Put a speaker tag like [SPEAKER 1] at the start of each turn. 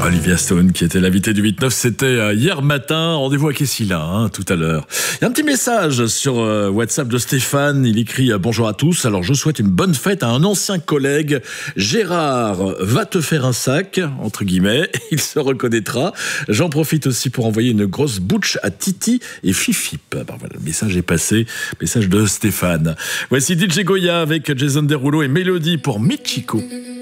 [SPEAKER 1] Olivia Stone qui était l'invité du 8-9, c'était hier matin. Rendez-vous à Kessila, tout à l'heure. Il y a un petit message sur WhatsApp de Stéphane. Il écrit « Bonjour à tous. Alors je souhaite une bonne fête à un ancien collègue. Gérard va te faire un sac, entre guillemets. Il se reconnaîtra. J'en profite aussi pour envoyer une grosse bouche à Titi et Fifip. » Ben voilà, le message est passé. Message de Stéphane. Voici DJ Goya avec Jason Derulo et Mélodie pour Michiko.